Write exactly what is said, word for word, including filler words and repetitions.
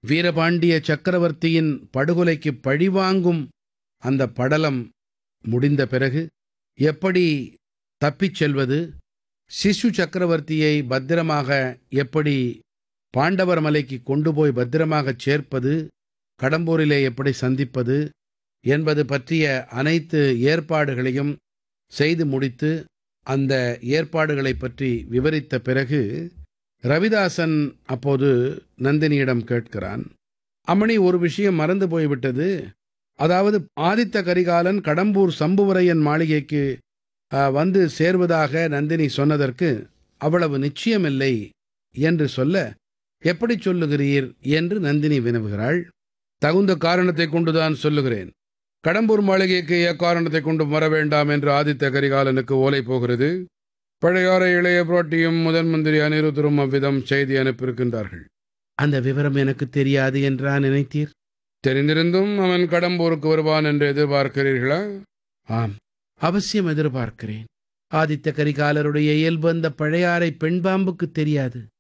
வீரபாண்டிய சக்கரவர்த்தியின் படுகொலைக்கு பழிவாங்கும் அந்த படலம் முடிந்த பிறகு எப்படி தப்பிச் செல்வது, சிசு சக்கரவர்த்தியை பத்திரமாக எப்படி பாண்டவர் மலைக்கு கொண்டு போய் பத்திரமாகச் சேர்ப்பது, கடம்பூரிலே எப்படி சந்திப்பது என்பது பற்றிய அனைத்து ஏற்பாடுகளையும் செய்து முடித்து அந்த ஏற்பாடுகளைப் பற்றி விவரித்த பிறகு ரவிதாசன் அப்போது நந்தினியிடம் கேட்கிறான், அம்மணி, ஒரு விஷயம் மறந்து போய்விட்டது. அதாவது ஆதித்த கரிகாலன் கடம்பூர் சம்புவரையன் மாளிகைக்கு அஹ், வந்து சேர்வதாக நந்தினி சொன்னதற்கு அவ்வளவு நிச்சயமில்லை என்று சொல்ல, எப்படி சொல்லுகிறீர் என்று நந்தினி வினவுகிறாள். தகுந்த காரணத்தை கொண்டுதான் சொல்லுகிறேன். கடம்பூர் மாளிகைக்கு எக்காரணத்தை கொண்டும் வர வேண்டாம் என்று ஆதித்த கரிகாலனுக்கு ஓலை போகிறது. பழையாறை இளைய பிராட்டியும் முதன் மந்திரி அனிருத்தரும் அவ்விதம் செய்தி அனுப்பியிருக்கின்றார்கள். அந்த விவரம் எனக்கு தெரியாது என்றா நினைத்தீர்? தெரிந்திருந்தும் அவன் கடம்பூருக்கு வருவான் என்று எதிர்பார்க்கிறீர்களா? ஆம், அவசியம் எதிர்பார்க்கிறேன். ஆதித்த கரிகாலருடைய இயல்பு அந்த பழையாறை பெண்பாம்புக்கு தெரியாது.